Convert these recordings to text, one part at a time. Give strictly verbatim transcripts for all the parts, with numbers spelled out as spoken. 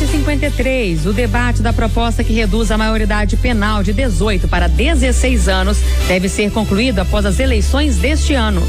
cinquenta e três, o debate da proposta que reduz a maioridade penal de dezoito para dezesseis anos deve ser concluído após as eleições deste ano.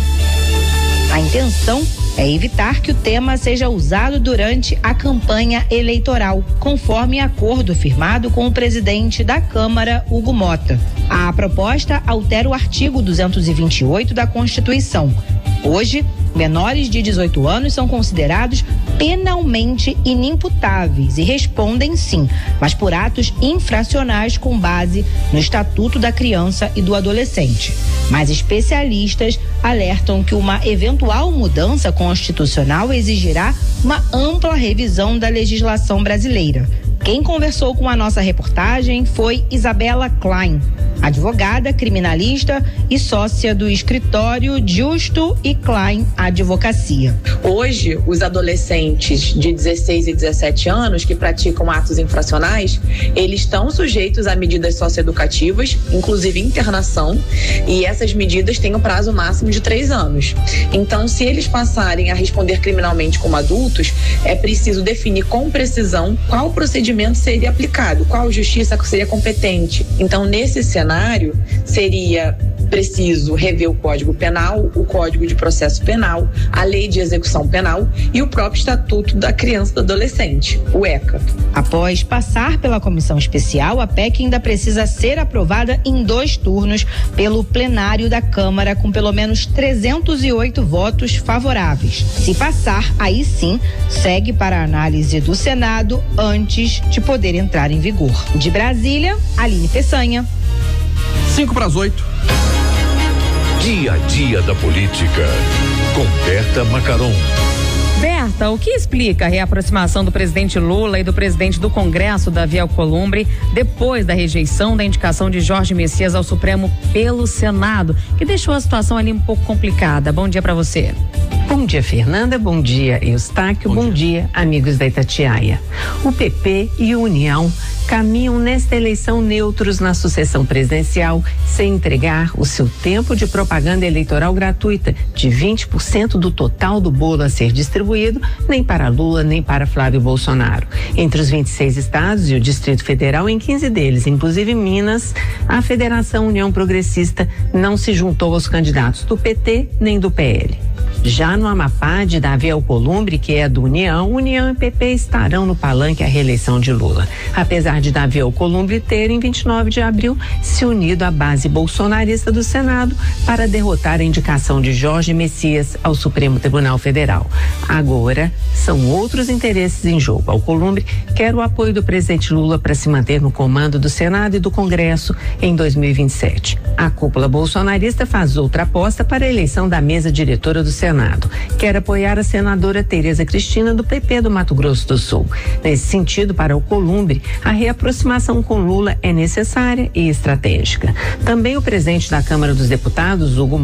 A intenção é evitar que o tema seja usado durante a campanha eleitoral, conforme acordo firmado com o presidente da Câmara, Hugo Mota. A proposta altera o artigo duzentos e vinte e oito da Constituição. Hoje, menores de dezoito anos são considerados penalmente inimputáveis e respondem sim, mas por atos infracionais com base no Estatuto da Criança e do Adolescente. Mas especialistas alertam que uma eventual mudança constitucional exigirá uma ampla revisão da legislação brasileira. Quem conversou com a nossa reportagem foi Isabela Klein, advogada, criminalista e sócia do escritório Justo e Klein Advocacia. Hoje, os adolescentes de dezesseis e dezessete anos que praticam atos infracionais, eles estão sujeitos a medidas socioeducativas, inclusive internação, e essas medidas têm um prazo máximo de três anos. Então, se eles passarem a responder criminalmente como adultos, é preciso definir com precisão qual procedimento seria aplicado, qual justiça seria competente. Então, nesse cenário, seria preciso rever o Código Penal, o Código de Processo Penal, a Lei de Execução Penal e o próprio Estatuto da Criança e do Adolescente, o ECA. Após passar pela comissão especial, a P E C ainda precisa ser aprovada em dois turnos pelo plenário da Câmara, com pelo menos trezentos e oito votos favoráveis. Se passar, aí sim, segue para a análise do Senado antes de poder entrar em vigor. De Brasília, Aline Peçanha. Cinco para as oito. Dia a dia da política, com Berta Macaron. Berta, o que explica a reaproximação do presidente Lula e do presidente do Congresso, Davi Alcolumbre, depois da rejeição da indicação de Jorge Messias ao Supremo pelo Senado, que deixou a situação ali um pouco complicada? Bom dia para você. Bom dia, Fernanda. Bom dia, Eustáquio. Bom, Bom dia. dia, amigos da Itatiaia. O P P e o União caminham nesta eleição neutros na sucessão presidencial, sem entregar o seu tempo de propaganda eleitoral gratuita de vinte por cento do total do bolo a ser distribuído, nem para Lula, nem para Flávio Bolsonaro. Entre os vinte e seis estados e o Distrito Federal, em quinze deles, inclusive Minas, a Federação União Progressista não se juntou aos candidatos do P T nem do P L. Já no Amapá, de Davi Alcolumbre, que é do União, União e P P estarão no palanque à reeleição de Lula. Apesar de Davi Alcolumbre ter, em vinte e nove de abril, se unido à base bolsonarista do Senado para derrotar a indicação de Jorge Messias ao Supremo Tribunal Federal. Agora, são outros interesses em jogo. Alcolumbre quer o apoio do presidente Lula para se manter no comando do Senado e do Congresso em dois mil e vinte e sete. A cúpula bolsonarista faz outra aposta para a eleição da mesa diretora do Senado. Senado. Quer apoiar a senadora Tereza Cristina do P P do Mato Grosso do Sul. Nesse sentido, para Alcolumbre, a reaproximação com Lula é necessária e estratégica. Também o presidente da Câmara dos Deputados, Hugo